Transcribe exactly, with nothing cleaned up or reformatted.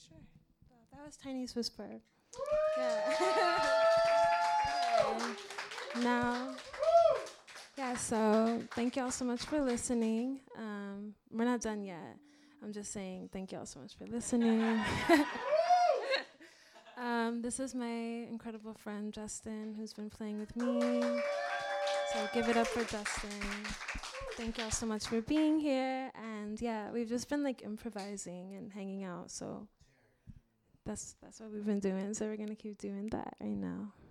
Sure. That, that was Tiny's Whisper. Yeah. Okay. Now, yeah, so thank y'all so much for listening. Um, we're not done yet. I'm just saying thank y'all so much for listening. um, this is my incredible friend, Justin, who's been playing with me. So give it up for Justin. Thank y'all so much for being here. And yeah, we've just been like improvising and hanging out. So that's that's what we've been doing. So we're going to keep doing that right now.